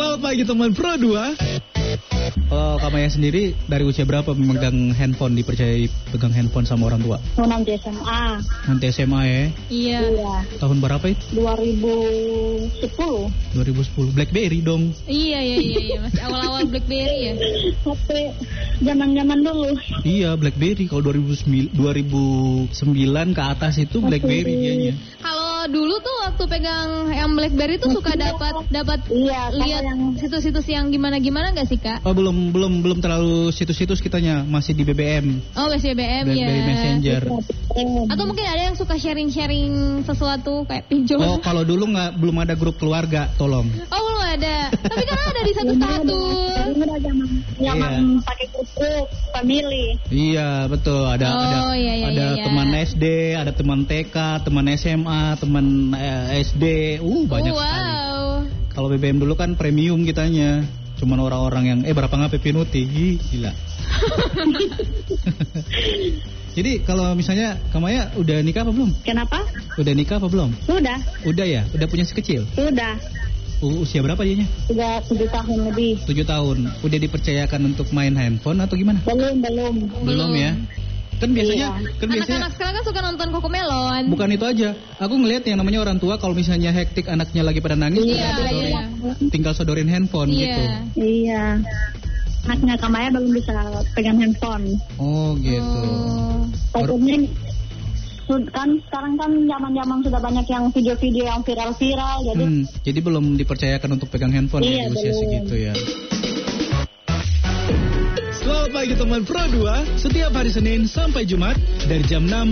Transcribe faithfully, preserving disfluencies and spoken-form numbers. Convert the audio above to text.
Selamat pagi teman Pro dua. Oh, Kamaya sendiri dari usia berapa memegang handphone, dipercayai pegang handphone sama orang tua? Nanti S M A. Nanti S M A ya? Iya. Iya. Tahun berapa itu? dua ribu sepuluh. dua ribu sepuluh. BlackBerry dong. Iya, iya, iya, iya. Masih awal-awal BlackBerry ya. H P zaman-zaman dulu. Iya, BlackBerry. Kalau dua ribu sembilan, dua ribu sembilan ke atas itu BlackBerry dianya. Kalau dulu tuh waktu pegang yang BlackBerry tuh suka dapat dapat Iya, lihat yang... situs-situs yang gimana-gimana nggak sih, Kak? Oh, belum belum belum terlalu situs-situs kitanya, masih di B B M. Oh, masih B B M ya. BlackBerry Messenger. Atau mungkin ada yang suka sharing-sharing sesuatu kayak pinjol. Oh, kalau dulu nggak belum ada grup keluarga, tolong. Oh, belum ada. Tapi karena ada di satu status. Ini udah zaman zaman Iya. pakai grup family. Iya, betul. Ada Oh, ada iya, iya, ada iya. teman S D, ada teman T K, teman S M A, teman eh, S D. Uh, banyak Oh, sekali. wow. Kalau B B M dulu kan premium kitanya. Cuman orang-orang yang eh berapa ngape pinuti. Ih, gila. Jadi kalau misalnya Kamaya udah nikah apa belum? Kenapa? Udah nikah apa belum? Sudah. Udah ya? Udah punya si kecil? Sudah. U- usia berapa dianya? Sudah tujuh tahun lebih. tujuh tahun. Udah dipercayakan untuk main handphone atau gimana? Belum, belum. Belum ya? Kan biasanya Iya. kan biasanya Anak-anak sekarang kan suka nonton Cocomelon. bukan itu aja. Aku ngelihat yang namanya orang tua kalau misalnya hektik anaknya lagi pada nangis, Iya, tinggal, iya. tinggal sodorin handphone Iya. gitu. Iya. Anaknya Kamaya belum bisa pegang handphone. Oh gitu. Oh. Takutnya kan sekarang kan zaman-zaman sudah banyak yang video-video yang viral-viral, jadi Hmm, jadi belum dipercayakan untuk pegang handphone ya Iya, di usia belum. segitu ya. Selamat pagi teman Pro dua. Setiap hari Senin sampai Jumat dari jam enam